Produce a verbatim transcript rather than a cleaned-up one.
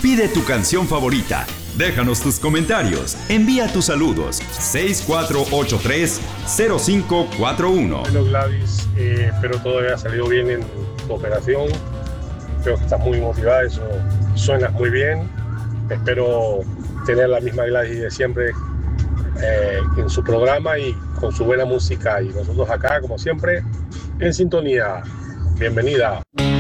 Pide tu canción favorita. Déjanos tus comentarios. Envía tus saludos. seis cuatro ocho tres cero cinco cuatro uno. Bueno, Gladys, eh, espero todo haya salido bien en tu operación. Creo que estás muy motivada, eso suenas muy bien. Espero tener la misma Gladys de siempre eh, en su programa y con su buena música. Y nosotros acá, como siempre, en sintonía. Bienvenida.